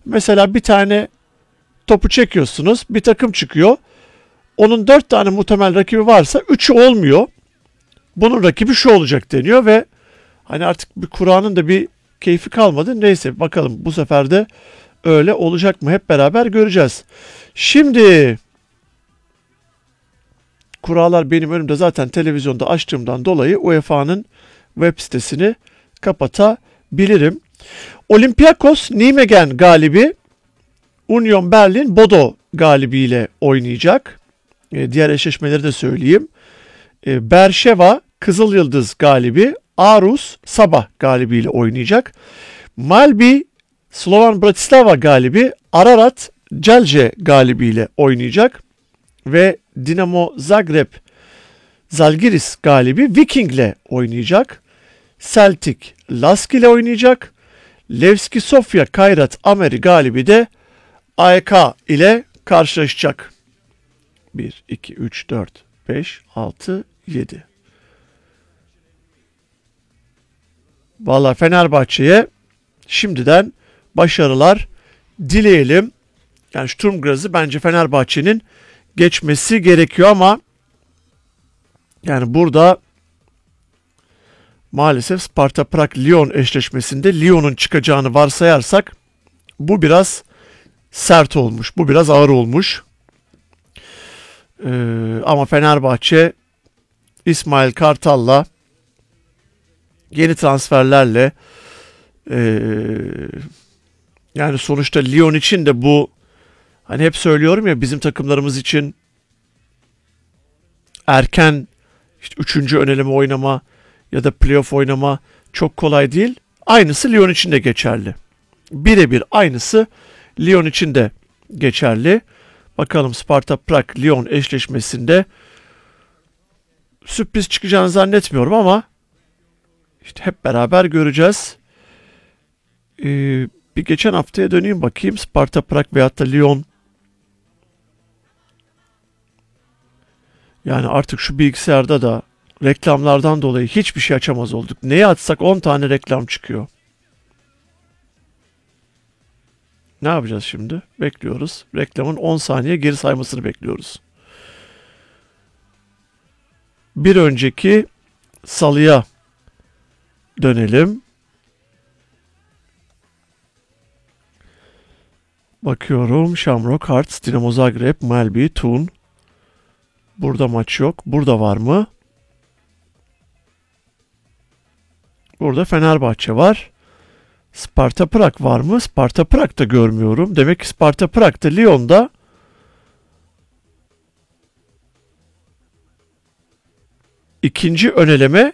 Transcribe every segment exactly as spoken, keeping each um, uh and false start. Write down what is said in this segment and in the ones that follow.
Mesela bir tane topu çekiyorsunuz, bir takım çıkıyor. Onun dört tane muhtemel rakibi varsa üçü olmuyor. Bunun rakibi şu olacak deniyor ve hani artık bir Kur'an'ın da bir keyfi kalmadı. Neyse bakalım bu sefer de öyle olacak mı, hep beraber göreceğiz. Şimdi kurallar benim önümde, zaten televizyonda açtığımdan dolayı U E F A'nın web sitesini kapatabilirim. Olympiakos Nijmegen galibi Union Berlin Bodo galibiyle oynayacak. E, diğer eşleşmeleri de söyleyeyim. E, Berşeva Kızıl Yıldız galibi Aarhus Sabah galibiyle oynayacak. Malbi Slovan Bratislava galibi Ararat Celje galibiyle oynayacak. Ve Dinamo Zagreb Zalgiris galibi Viking'le oynayacak. Celtic Lask ile oynayacak. Levski Sofia Kayrat Ameri galibi de A E K ile karşılaşacak. bir, iki, üç, dört, beş, altı, yedi. Vallahi Fenerbahçe'ye şimdiden başarılar dileyelim. Yani Sturm Graz'ı bence Fenerbahçe'nin geçmesi gerekiyor ama yani burada maalesef Sparta Prag Lyon eşleşmesinde Lyon'un çıkacağını varsayarsak bu biraz sert olmuş. Bu biraz ağır olmuş. Ee, ama Fenerbahçe İsmail Kartal'la yeni transferlerle ee, yani sonuçta Lyon için de bu, hani hep söylüyorum ya, bizim takımlarımız için erken işte üçüncü öneleme oynama ya da playoff oynama çok kolay değil. Aynısı Lyon için de geçerli. Birebir aynısı Lyon için de geçerli. Bakalım Sparta Prag Lyon eşleşmesinde sürpriz çıkacağını zannetmiyorum ama işte hep beraber göreceğiz. Ee, bir geçen haftaya döneyim bakayım. Sparta Prag veyahut da Lyon. Yani artık şu bilgisayarda da reklamlardan dolayı hiçbir şey açamaz olduk. Neye açsak on tane reklam çıkıyor. Ne yapacağız şimdi? Bekliyoruz. Reklamın on saniye geri saymasını bekliyoruz. Bir önceki salıya dönelim. Bakıyorum. Shamrock Hearts, Dinamo Zagreb, Malbi, Thun. Burada maç yok. Burada var mı? Burada Fenerbahçe var. Sparta Prag var mı? Sparta Prag'da görmüyorum. Demek ki Sparta Prag'da Lyon'da ikinci öneleme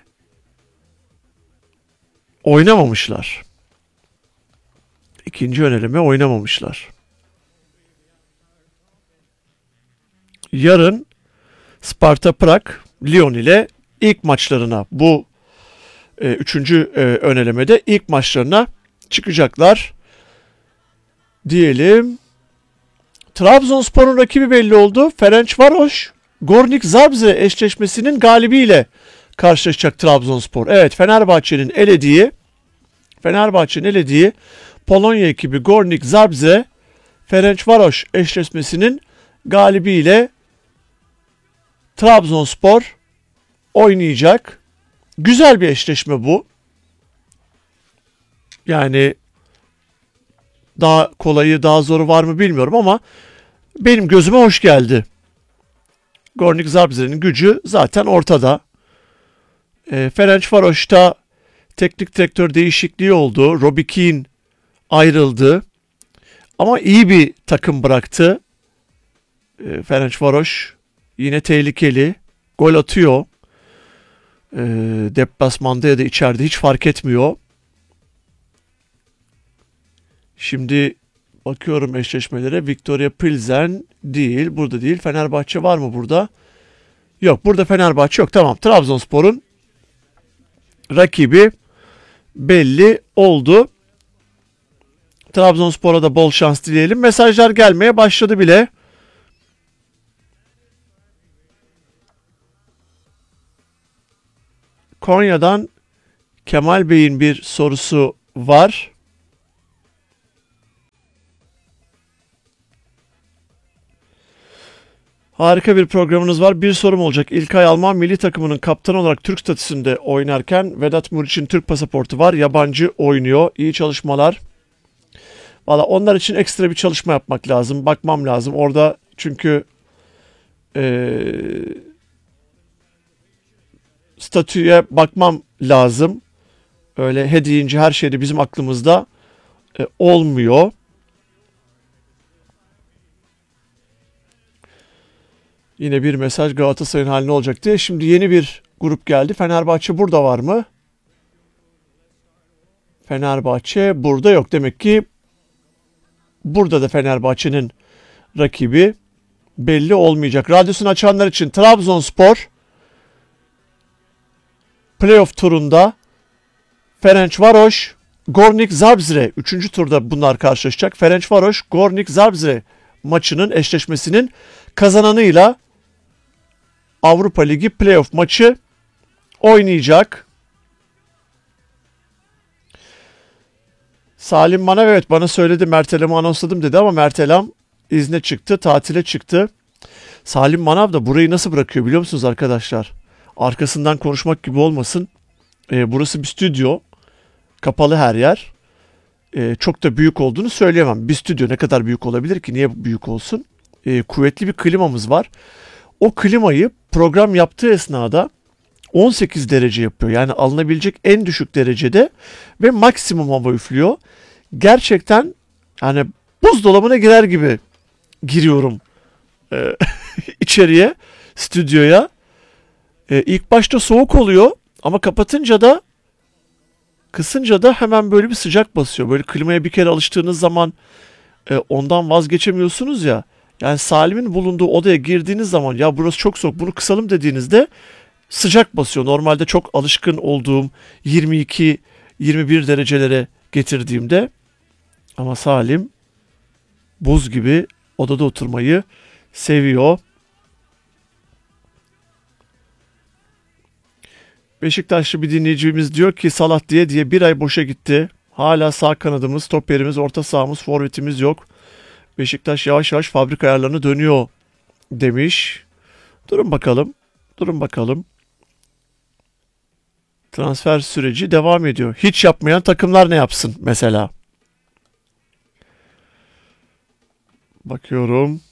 oynamamışlar. İkinci öneleme oynamamışlar. Yarın Sparta Prag Lyon ile ilk maçlarına, bu e, üçüncü e, önelemede ilk maçlarına çıkacaklar diyelim. Trabzonspor'un rakibi belli oldu. Ferencvaros Gornik Zabrze eşleşmesinin galibiyle karşılaşacak Trabzonspor. Evet, Fenerbahçe'nin elediği Fenerbahçe'nin elediği Polonya ekibi Gornik Zabrze Ferencvaros eşleşmesinin galibiyle Trabzonspor oynayacak. Güzel bir eşleşme bu. Yani daha kolayı, daha zoru var mı bilmiyorum ama benim gözüme hoş geldi. Gornik Zabrze'nin gücü zaten ortada. E, Ferencvaros'ta teknik direktör değişikliği oldu. Robbie Keane ayrıldı. Ama iyi bir takım bıraktı. E, Ferencvaros yine tehlikeli. Gol atıyor. E, deplasmanda ya da içeride hiç fark etmiyor. Şimdi bakıyorum eşleşmelere. Viktoria Pilsen değil. Burada değil. Fenerbahçe var mı burada? Yok. Burada Fenerbahçe yok. Tamam. Trabzonspor'un rakibi belli oldu. Trabzonspor'a da bol şans dileyelim. Mesajlar gelmeye başladı bile. Konya'dan Kemal Bey'in bir sorusu var. Harika bir programınız var. Bir sorum olacak. İlkay Alman milli takımının kaptanı olarak Türk statüsünde oynarken Vedat Muriç'in Türk pasaportu var. Yabancı oynuyor. İyi çalışmalar. Valla onlar için ekstra bir çalışma yapmak lazım. Bakmam lazım. Orada çünkü ee, statüye bakmam lazım. Öyle he deyince her şey de bizim aklımızda e, olmuyor. Yine bir mesaj Galatasaray'ın hali ne olacak diye. Şimdi yeni bir grup geldi. Fenerbahçe burada var mı? Fenerbahçe burada yok. Demek ki burada da Fenerbahçe'nin rakibi belli olmayacak. Radyosunu açanlar için Trabzonspor playoff turunda Ferencvaros, Gornik Zabrze üçüncü turda bunlar karşılaşacak. Ferencvaros, Gornik Zabrze maçının eşleşmesinin kazananıyla Avrupa Ligi playoff maçı oynayacak. Salim Manav evet bana söyledi, Mertelam'ı anonsladım dedi ama Mertelam izne çıktı, tatile çıktı. Salim Manav da burayı nasıl bırakıyor biliyor musunuz arkadaşlar? Arkasından konuşmak gibi olmasın. Ee, burası bir stüdyo. Kapalı her yer. Ee, çok da büyük olduğunu söyleyemem. Bir stüdyo ne kadar büyük olabilir ki? Niye büyük olsun? Ee, kuvvetli bir klimamız var. O klimayı program yaptığı esnada on sekiz derece yapıyor. Yani alınabilecek en düşük derecede ve maksimum hava üflüyor. Gerçekten yani buzdolabına girer gibi giriyorum e, içeriye, stüdyoya. E, ilk başta soğuk oluyor ama kapatınca da kısınca da hemen böyle bir sıcak basıyor. Böyle klimaya bir kere alıştığınız zaman e, ondan vazgeçemiyorsunuz ya. Yani Salim'in bulunduğu odaya girdiğiniz zaman ya burası çok soğuk bunu kısalım dediğinizde sıcak basıyor. Normalde çok alışkın olduğum yirmi iki yirmi bir derecelere getirdiğimde ama Salim buz gibi odada oturmayı seviyor. Beşiktaşlı bir dinleyicimiz diyor ki Salah diye diye bir ay boşa gitti. Hala sağ kanadımız, stoperimiz, orta sahamız, forvetimiz yok. Beşiktaş yavaş yavaş fabrika ayarlarına dönüyor demiş. Durun bakalım. Durun bakalım. Transfer süreci devam ediyor. Hiç yapmayan takımlar ne yapsın mesela? Bakıyorum.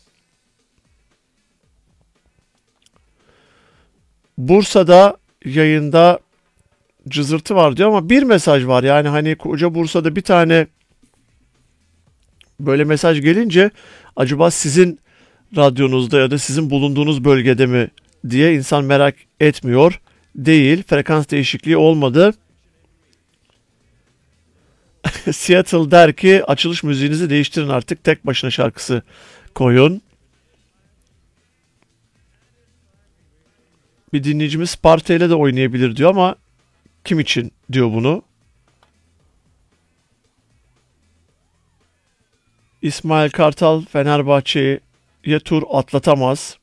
Bursa'da yayında cızırtı var diyor ama bir mesaj var. Yani hani koca Bursa'da bir tane böyle mesaj gelince acaba sizin radyonuzda ya da sizin bulunduğunuz bölgede mi diye insan merak etmiyor değil. Frekans değişikliği olmadı. Seattle der ki açılış müziğinizi değiştirin artık, tek başına şarkısı koyun. Bir dinleyicimiz Sparta ile de oynayabilir diyor ama kim için diyor bunu? İsmail Kartal Fenerbahçe'ye tur atlatamaz.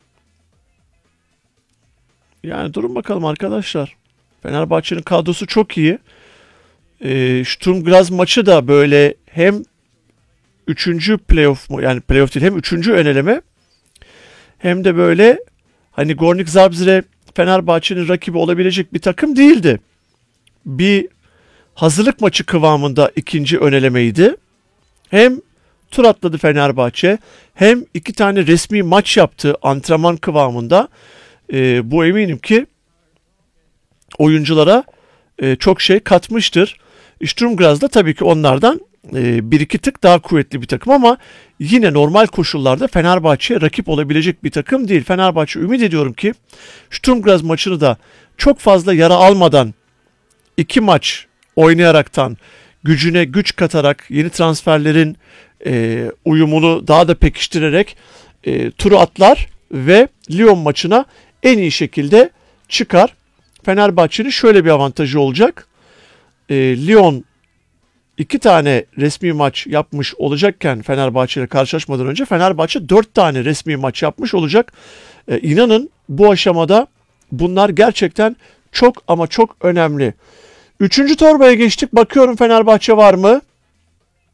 Yani durun bakalım arkadaşlar. Fenerbahçe'nin kadrosu çok iyi. E, Sturm Graz maçı da böyle hem üçüncü playoff mu yani playoff değil hem üçüncü öneleme hem de böyle hani Gornik Zabrze Fenerbahçe'nin rakibi olabilecek bir takım değildi. Bir hazırlık maçı kıvamında ikinci önelemeydi. Hem tur atladı Fenerbahçe hem iki tane resmi maç yaptı antrenman kıvamında. E, bu eminim ki oyunculara e, çok şey katmıştır. Sturm Graz da tabii ki onlardan e, bir iki tık daha kuvvetli bir takım ama yine normal koşullarda Fenerbahçe rakip olabilecek bir takım değil. Fenerbahçe ümit ediyorum ki Sturm Graz maçını da çok fazla yara almadan iki maç oynayaraktan gücüne güç katarak yeni transferlerin e, uyumunu daha da pekiştirerek e, turu atlar ve Lyon maçına en iyi şekilde çıkar. Fenerbahçe'nin şöyle bir avantajı olacak. E, Lyon iki tane resmi maç yapmış olacakken Fenerbahçe ile karşılaşmadan önce Fenerbahçe dört tane resmi maç yapmış olacak. E, inanın bu aşamada bunlar gerçekten çok ama çok önemli. Üçüncü torbaya geçtik. Bakıyorum Fenerbahçe var mı?